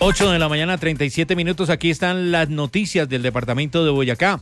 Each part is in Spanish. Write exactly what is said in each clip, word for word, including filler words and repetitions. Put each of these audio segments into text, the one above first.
ocho de la mañana, treinta y siete minutos. Aquí están las noticias del departamento de Boyacá,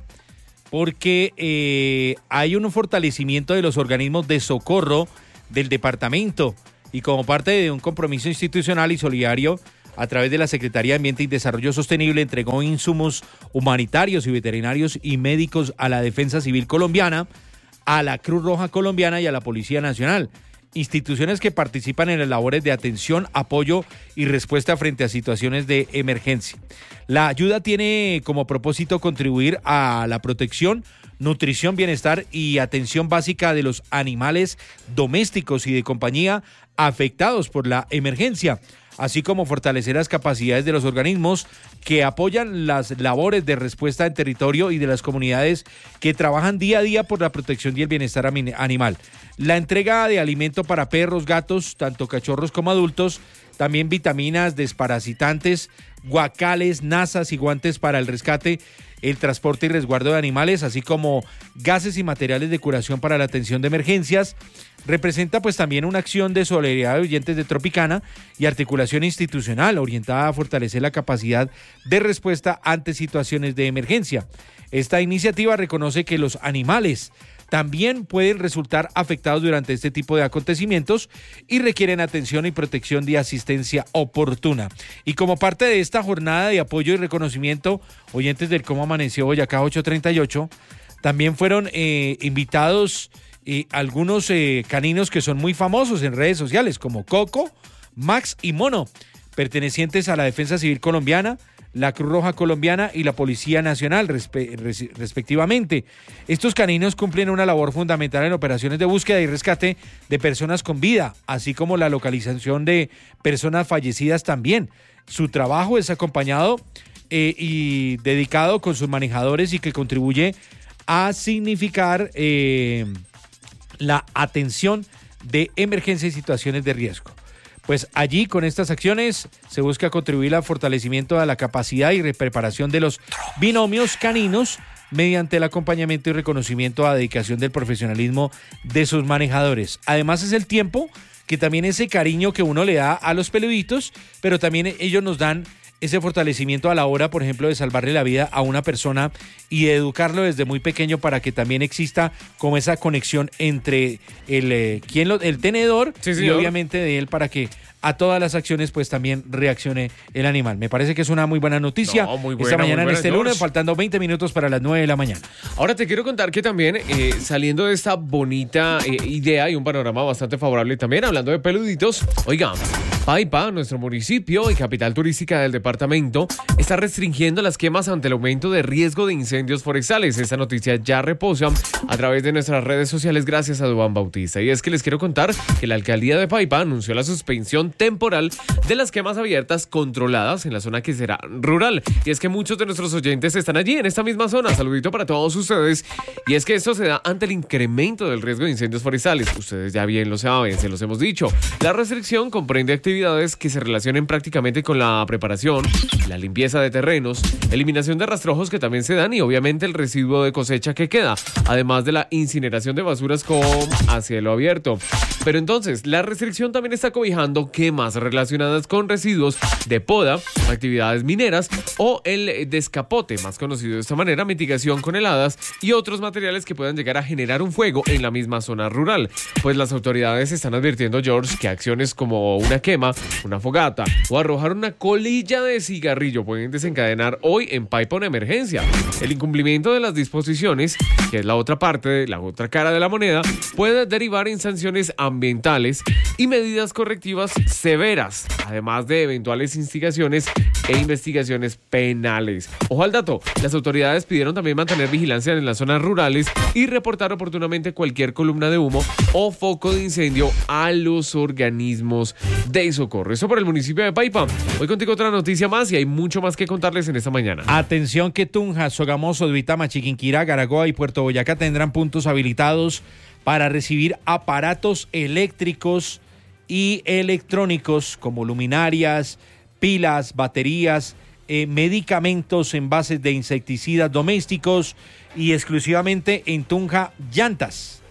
porque eh, hay un fortalecimiento de los organismos de socorro del departamento y como parte de un compromiso institucional y solidario a través de la Secretaría de Ambiente y Desarrollo Sostenible entregó insumos humanitarios y veterinarios y médicos a la Defensa Civil Colombiana, a la Cruz Roja Colombiana y a la Policía Nacional, instituciones que participan en las labores de atención, apoyo y respuesta frente a situaciones de emergencia. La ayuda tiene como propósito contribuir a la protección, nutrición, bienestar y atención básica de los animales domésticos y de compañía afectados por la emergencia, así como fortalecer las capacidades de los organismos que apoyan las labores de respuesta en territorio y de las comunidades que trabajan día a día por la protección y el bienestar animal. La entrega de alimento para perros, gatos, tanto cachorros como adultos, también vitaminas, desparasitantes, guacales, nasas y guantes para el rescate, el transporte y resguardo de animales, así como gases y materiales de curación para la atención de emergencias, representa pues también una acción de solidaridad de oyentes de Tropicana y articulación institucional orientada a fortalecer la capacidad de respuesta ante situaciones de emergencia. Esta iniciativa reconoce que los animales también pueden resultar afectados durante este tipo de acontecimientos y requieren atención y protección de asistencia oportuna. Y como parte de esta jornada de apoyo y reconocimiento, oyentes del Cómo Amaneció Boyacá ocho treinta y ocho, también fueron eh, invitados eh, algunos eh, caninos que son muy famosos en redes sociales, como Coco, Max y Mono, pertenecientes a la Defensa Civil Colombiana, la Cruz Roja Colombiana y la Policía Nacional, respe- res- respectivamente. Estos caninos cumplen una labor fundamental en operaciones de búsqueda y rescate de personas con vida, así como la localización de personas fallecidas también. Su trabajo es acompañado eh, y dedicado con sus manejadores y que contribuye a significar eh, la atención de emergencia y situaciones de riesgo. Pues allí, con estas acciones, se busca contribuir al fortalecimiento de la capacidad y preparación de los binomios caninos mediante el acompañamiento y reconocimiento a la dedicación del profesionalismo de sus manejadores. Además, es el tiempo que también ese cariño que uno le da a los peluditos, pero también ellos nos dan ese fortalecimiento a la hora, por ejemplo, de salvarle la vida a una persona y de educarlo desde muy pequeño para que también exista como esa conexión entre el, eh, quien lo, el tenedor sí, y obviamente de él para que a todas las acciones pues también reaccione el animal. Me parece que es una muy buena noticia. No, muy buena, esta mañana buena, en este George. Lunes, faltando veinte minutos para las nueve de la mañana. Ahora te quiero contar que también eh, saliendo de esta bonita eh, idea y un panorama bastante favorable también, hablando de peluditos, oiga, Paipa, nuestro municipio y capital turística del departamento, está restringiendo las quemas ante el aumento de riesgo de incendios forestales. Esta noticia ya reposa a través de nuestras redes sociales gracias a Duván Bautista. Y es que les quiero contar que la alcaldía de Paipa anunció la suspensión temporal de las quemas abiertas controladas en la zona que será rural. Y es que muchos de nuestros oyentes están allí en esta misma zona. Saludito para todos ustedes. Y es que esto se da ante el incremento del riesgo de incendios forestales. Ustedes ya bien lo saben, se los hemos dicho. La restricción comprende actividades que se relacionen prácticamente con la preparación, la limpieza de terrenos, eliminación de rastrojos que también se dan y obviamente el residuo de cosecha que queda, además de la incineración de basuras con a cielo abierto. Pero entonces, la restricción también está cobijando quemas relacionadas con residuos de poda, actividades mineras o el descapote, más conocido de esta manera, mitigación con heladas y otros materiales que puedan llegar a generar un fuego en la misma zona rural. Pues las autoridades están advirtiendo, George, que acciones como una quema, una fogata o arrojar una colilla de cigarrillo pueden desencadenar hoy en Paipa una emergencia. El incumplimiento de las disposiciones, que es la otra parte, la otra cara de la moneda, puede derivar en sanciones ambientales y medidas correctivas severas, además de eventuales instigaciones e investigaciones penales. Ojo al dato, las autoridades pidieron también mantener vigilancia en las zonas rurales y reportar oportunamente cualquier columna de humo o foco de incendio a los organismos de socorro. Eso por el municipio de Paipa. Hoy contigo otra noticia más y hay mucho más que contarles en esta mañana. Atención que Tunja, Sogamoso, Duitama, Chiquinquirá, Garagoa y Puerto Boyacá tendrán puntos habilitados para recibir aparatos eléctricos y electrónicos como luminarias, pilas, baterías, eh, medicamentos, envases de insecticidas domésticos y exclusivamente en Tunja llantas.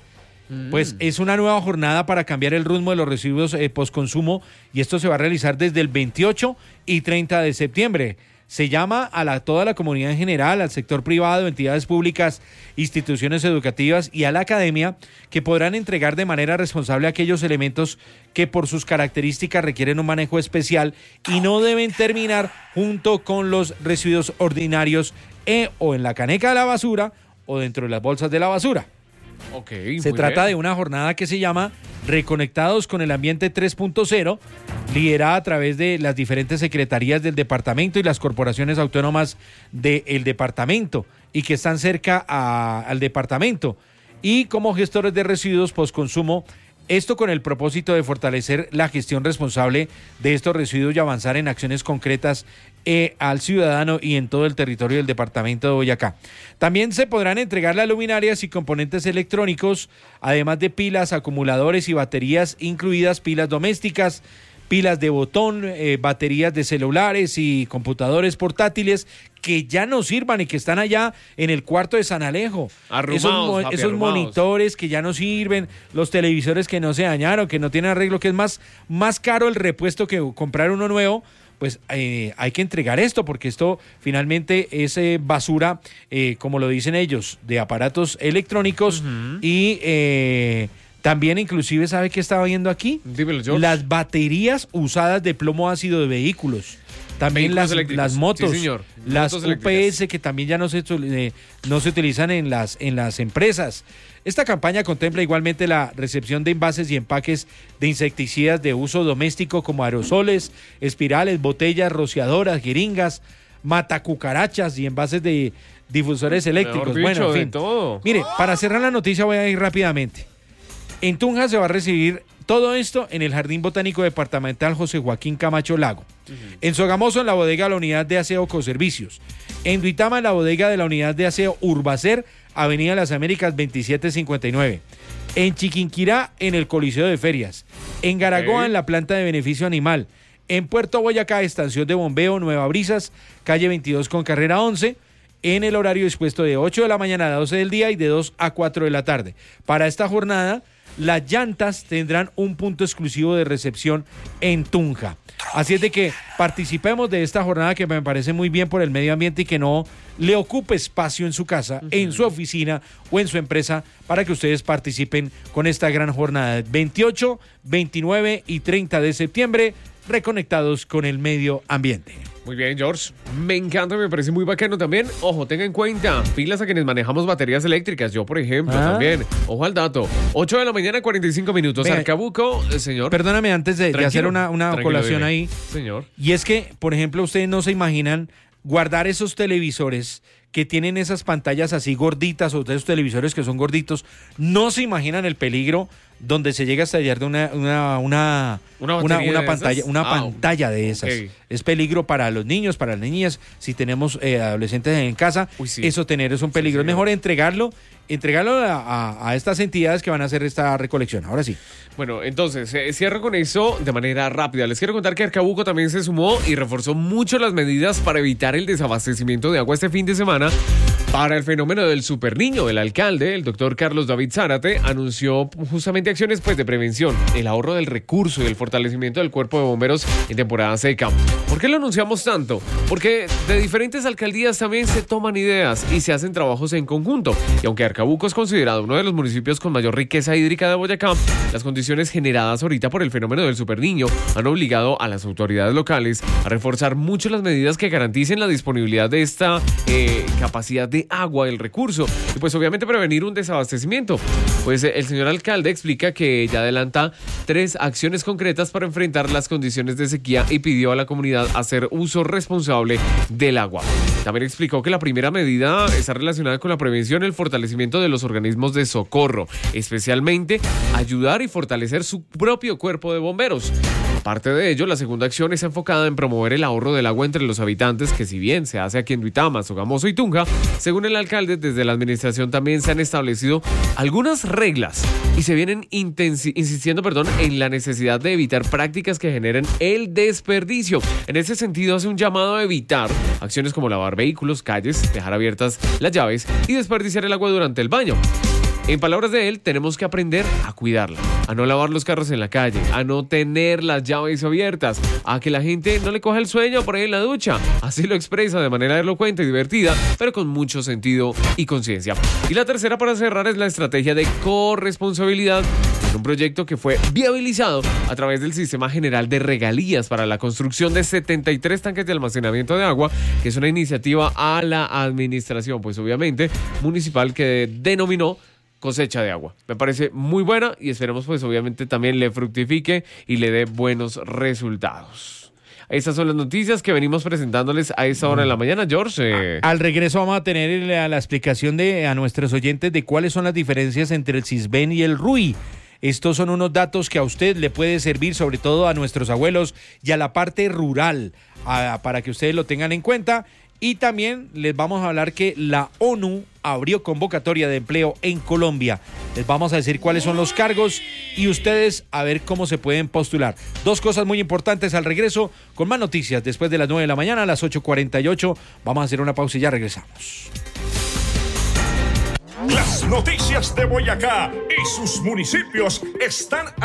Pues es una nueva jornada para cambiar el rumbo de los residuos eh, postconsumo, y esto se va a realizar desde el veintiocho y treinta de septiembre. Se llama a la, toda la comunidad en general, al sector privado, entidades públicas, instituciones educativas y a la academia, que podrán entregar de manera responsable aquellos elementos que por sus características requieren un manejo especial y no deben terminar junto con los residuos ordinarios eh, o en la caneca de la basura o dentro de las bolsas de la basura. Okay, Se trata bien. de una jornada que se llama Reconectados con el Ambiente tres punto cero, liderada a través de las diferentes secretarías del departamento y las corporaciones autónomas del departamento y que están cerca a, al departamento, y como gestores de residuos postconsumo. Esto con el propósito de fortalecer la gestión responsable de estos residuos y avanzar en acciones concretas eh, al ciudadano y en todo el territorio del departamento de Boyacá. También se podrán entregar las luminarias y componentes electrónicos, además de pilas, acumuladores y baterías, incluidas pilas domésticas, pilas de botón, eh, baterías de celulares y computadores portátiles que ya no sirvan y que están allá en el cuarto de San Alejo. Arrumados, esos mo- papi, esos arrumados. monitores que ya no sirven, los televisores que no se dañaron, que no tienen arreglo, que es más, más caro el repuesto que comprar uno nuevo. Pues eh, hay que entregar esto, porque esto finalmente es eh, basura, eh, como lo dicen ellos, de aparatos electrónicos. Uh-huh. Y eh, también inclusive, ¿sabe qué estaba viendo aquí? Dímelo, George. Las baterías usadas de plomo ácido de vehículos. También las, las motos, sí, señor. las motos U P S que también ya no se, eh, no se utilizan en las, en las empresas. Esta campaña contempla igualmente la recepción de envases y empaques de insecticidas de uso doméstico como aerosoles, espirales, botellas, rociadoras, jeringas, matacucarachas y envases de difusores eléctricos. Dicho, bueno, en fin. todo. Mire, para cerrar la noticia voy a ir rápidamente. En Tunja se va a recibir todo esto en el Jardín Botánico Departamental José Joaquín Camacho Lago. Uh-huh. En Sogamoso, en la bodega de la Unidad de Aseo Coservicios. En Duitama, en la bodega de la Unidad de Aseo Urbacer, Avenida Las Américas veintisiete cincuenta y nueve. En Chiquinquirá, en el Coliseo de Ferias. En Garagoa, okay. en la planta de beneficio animal. En Puerto Boyacá, estación de bombeo Nueva Brisas, calle veintidós con carrera once. En el horario dispuesto de ocho de la mañana a doce del día y de dos a cuatro de la tarde. Para esta jornada, las llantas tendrán un punto exclusivo de recepción en Tunja. Así es de que participemos de esta jornada, que me parece muy bien por el medio ambiente y que no le ocupe espacio en su casa, uh-huh. en su oficina o en su empresa, para que ustedes participen con esta gran jornada. veintiocho, veintinueve y treinta de septiembre, reconectados con el medio ambiente. Muy bien, George. Me encanta, me parece muy bacano también. Ojo, tenga en cuenta, pilas a quienes manejamos baterías eléctricas. Yo, por ejemplo, ¿Ah? también. Ojo al dato. ocho de la mañana, cuarenta y cinco minutos. Venga, Arcabuco, señor. Perdóname antes de, de hacer una, una colación dime. ahí. Señor. Y es que, por ejemplo, ustedes no se imaginan guardar esos televisores que tienen esas pantallas así gorditas, o esos televisores que son gorditos. No se imaginan el peligro donde se llega a estallar de una una una una, una, una de pantalla esas? una ah, pantalla de esas. Okay. Es peligro para los niños, para las niñas. Si tenemos eh, adolescentes en casa, Uy, sí. eso tener es un peligro. Sí, sí, es mejor no. entregarlo entregarlo a, a, a estas entidades que van a hacer esta recolección. Ahora sí. Bueno, entonces, eh, cierro con eso de manera rápida. Les quiero contar que Arcabuco también se sumó y reforzó mucho las medidas para evitar el desabastecimiento de agua este fin de semana para el fenómeno del superniño. El alcalde, el doctor Carlos David Zárate, anunció justamente acciones pues, de prevención, el ahorro del recurso y el fortalecimiento del cuerpo de bomberos en temporada seca. ¿Por qué lo anunciamos tanto? Porque de diferentes alcaldías también se toman ideas y se hacen trabajos en conjunto. Y aunque Arcabuco es considerado uno de los municipios con mayor riqueza hídrica de Boyacá, las condiciones generadas ahorita por el fenómeno del superniño han obligado a las autoridades locales a reforzar mucho las medidas que garanticen la disponibilidad de esta eh, capacidad de agua, el recurso, y pues obviamente prevenir un desabastecimiento. Pues el señor alcalde explica que ya adelanta tres acciones concretas para enfrentar las condiciones de sequía y pidió a la comunidad hacer uso responsable del agua. También explicó que la primera medida está relacionada con la prevención y el fortalecimiento de los organismos de socorro, especialmente ayudar y fortalecer su propio cuerpo de bomberos. Aparte de ello, la segunda acción es enfocada en promover el ahorro del agua entre los habitantes, que si bien se hace aquí en Duitama, Sogamoso y Tunja, según el alcalde, desde la administración también se han establecido algunas reglas y se vienen intensi- insistiendo perdón, en la necesidad de evitar prácticas que generen el desperdicio. En ese sentido, hace un llamado a evitar acciones como lavar vehículos, calles, dejar abiertas las llaves y desperdiciar el agua durante el baño. En palabras de él, tenemos que aprender a cuidarla, a no lavar los carros en la calle, a no tener las llaves abiertas, a que la gente no le coja el sueño por ahí en la ducha. Así lo expresa de manera elocuente y divertida, pero con mucho sentido y conciencia. Y la tercera, para cerrar, es la estrategia de corresponsabilidad, en un proyecto que fue viabilizado a través del Sistema General de Regalías para la construcción de setenta y tres tanques de almacenamiento de agua, que es una iniciativa a la administración, pues obviamente, municipal, que denominó Cosecha de Agua. Me parece muy buena y esperemos pues obviamente también le fructifique y le dé buenos resultados. Estas son las noticias que venimos presentándoles a esta hora de la mañana, George. Eh... Al regreso vamos a tener la, la explicación de a nuestros oyentes de cuáles son las diferencias entre el Sisbén y el R U I. Estos son unos datos que a usted le puede servir, sobre todo a nuestros abuelos y a la parte rural, a, para que ustedes lo tengan en cuenta. Y también les vamos a hablar que la ONU abrió convocatoria de empleo en Colombia. Les vamos a decir cuáles son los cargos y ustedes a ver cómo se pueden postular. Dos cosas muy importantes al regreso, con más noticias después de las nueve de la mañana a las ocho cuarenta y ocho. Vamos a hacer una pausa y ya regresamos. Las noticias de Boyacá y sus municipios están